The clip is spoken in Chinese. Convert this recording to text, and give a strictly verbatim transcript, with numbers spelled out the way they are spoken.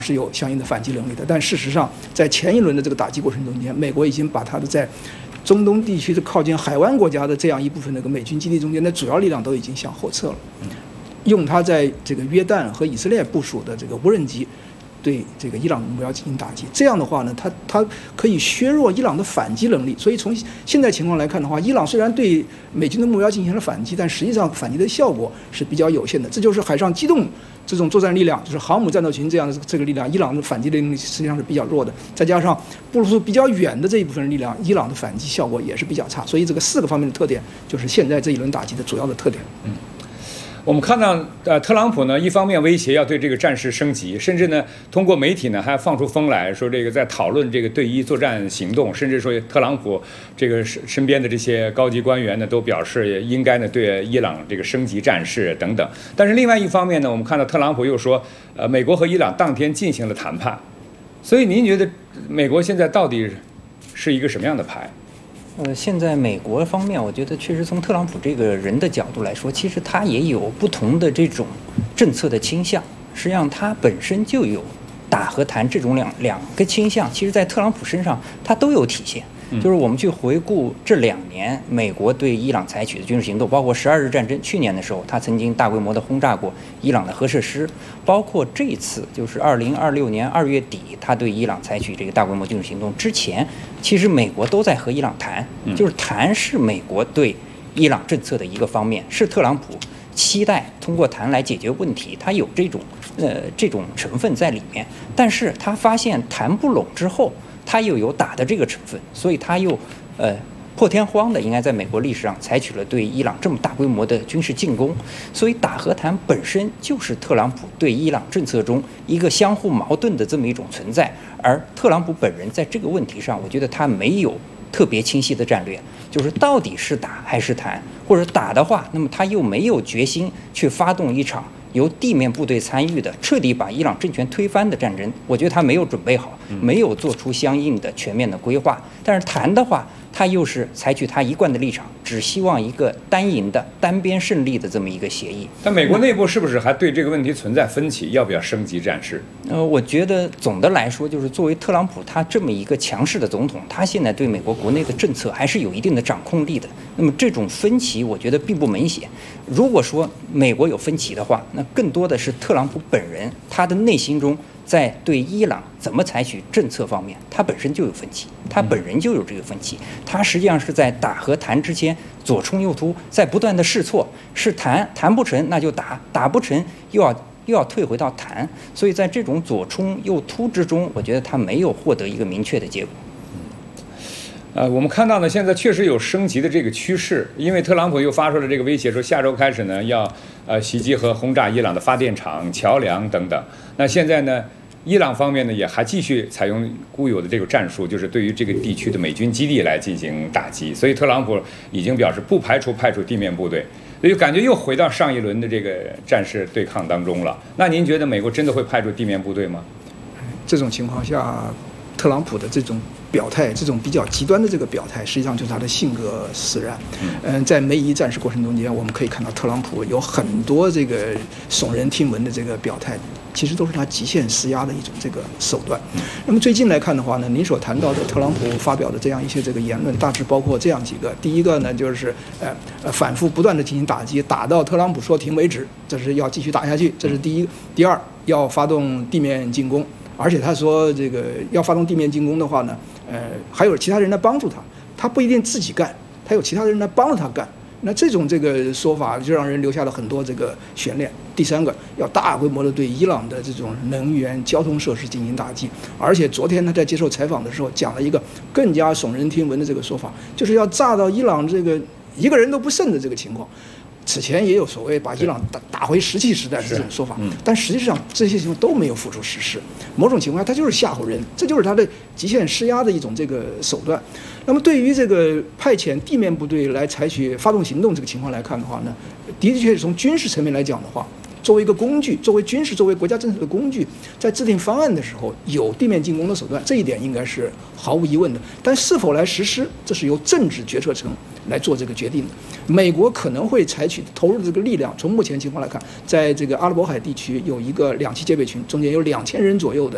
是有相应的反击能力的。但事实上，在前一轮的这个打击过程中间，美国已经把它的在中东地区的靠近海湾国家的这样一部分那个美军基地中间的主要力量都已经向后撤了，用它在这个约旦和以色列部署的这个无人机对这个伊朗的目标进行打击。这样的话呢，它它可以削弱伊朗的反击能力。所以从现在情况来看的话，伊朗虽然对美军的目标进行了反击，但实际上反击的效果是比较有限的。这就是海上机动这种作战力量，就是航母战斗群这样的这个力量，伊朗的反击能力实际上是比较弱的。再加上部署比较远的这一部分力量，伊朗的反击效果也是比较差。所以这个四个方面的特点，就是现在这一轮打击的主要的特点。 嗯。我们看到，呃，特朗普呢，一方面威胁要对这个战事升级，甚至呢，通过媒体呢还放出风来说，这个在讨论这个对伊作战行动，甚至说特朗普这个身边的这些高级官员呢，都表示应该呢对伊朗这个升级战事等等。但是另外一方面呢，我们看到特朗普又说，呃，美国和伊朗当天进行了谈判，所以您觉得美国现在到底是一个什么样的牌？ 呃，现在美国方面，我觉得确实从特朗普这个人的角度来说，其实他也有不同的这种政策的倾向。实际上，他本身就有打和谈这种两两个倾向，其实在特朗普身上他都有体现。就是我们去回顾这两年美国对伊朗采取的军事行动，包括十二日战争，去年的时候他曾经大规模的轰炸过伊朗的核设施，包括这一次就是二零二六年二月底他对伊朗采取这个大规模军事行动之前，其实美国都在和伊朗谈，就是谈是美国对伊朗政策的一个方面，是特朗普期待通过谈来解决问题，他有这种呃这种成分在里面，但是他发现谈不拢之后，他又有打的这个成分，所以他又呃破天荒的应该在美国历史上采取了对伊朗这么大规模的军事进攻，所以打和谈本身就是特朗普对伊朗政策中一个相互矛盾的这么一种存在，而特朗普本人在这个问题上，我觉得他没有特别清晰的战略，就是到底是打还是谈，或者打的话，那么他又没有决心去发动一场由地面部队参与的彻底把伊朗政权推翻的战争，我觉得他没有准备好，没有做出相应的全面的规划。但是谈的话，他又是采取他一贯的立场，只希望一个单赢的单边胜利的这么一个协议。 但美国内部是不是还对这个问题存在分歧，要不要升级战事？ 呃，我觉得总的来说，就是作为特朗普他这么一个强势的总统，他现在对美国国内的政策还是有一定的掌控力的。那么这种分歧，我觉得并不明显。如果说美国有分歧的话，那更多的是特朗普本人他的内心中在对伊朗怎么采取政策方面，他本身就有分歧，他本人就有这个分歧。他实际上是在打和谈之间左冲右突，在不断的试错，是谈谈不成那就打，打不成又要又要退回到谈。所以在这种左冲右突之中，我觉得他没有获得一个明确的结果。 呃，我们看到呢，现在确实有升级的这个趋势，因为特朗普又发出了这个威胁，说下周开始呢要呃袭击和轰炸伊朗的发电厂、桥梁等等。那现在呢，伊朗方面呢也还继续采用固有的这个战术，就是对于这个地区的美军基地来进行打击。所以特朗普已经表示不排除派出地面部队，所以感觉又回到上一轮的这个战事对抗当中了。那您觉得美国真的会派出地面部队吗？ 这种情况下，特朗普的这种表态，这种比较极端的这个表态，实际上就是他的性格使然。嗯，在美伊战事过程中间，我们可以看到特朗普有很多这个耸人听闻的这个表态，其实都是他极限施压的一种这个手段。那么最近来看的话呢，您所谈到的特朗普发表的这样一些这个言论，大致包括这样几个：第一个呢，就是呃呃反复不断的进行打击，打到特朗普说停为止，这是要继续打下去，这是第一；第二，要发动地面进攻。而且他说，这个要发动地面进攻的话呢，呃，还有其他人来帮助他，他不一定自己干，他有其他人来帮助他干。那这种这个说法就让人留下了很多这个悬念。第三个，要大规模的对伊朗的这种能源、交通设施进行打击。而且昨天他在接受采访的时候讲了一个更加耸人听闻的这个说法，就是要炸到伊朗这个一个人都不剩的这个情况。此前也有所谓把伊朗打打回石器时代的这种说法，但实际上这些情况都没有付诸实施。某种情况下，他就是吓唬人，这就是他的极限施压的一种这个手段。那么，对于这个派遣地面部队来采取发动行动这个情况来看的话呢，的确从军事层面来讲的话，作为一个工具，作为军事、作为国家政策的工具，在制定方案的时候有地面进攻的手段，这一点应该是毫无疑问的。但是否来实施，这是由政治决策层来做这个决定的。美国可能会采取投入的这个力量，从目前情况来看，在这个阿拉伯海地区有一个两栖戒备群，中间有两千人左右的